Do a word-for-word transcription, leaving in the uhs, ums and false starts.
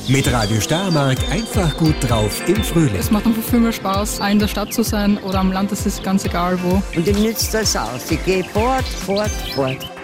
Mit Radio Steiermark einfach gut drauf im Frühling. Es macht einfach viel mehr Spaß, auch in der Stadt zu sein oder am Land, das ist ganz egal wo. Und ich nütze das aus. Ich gehe fort, fort, fort.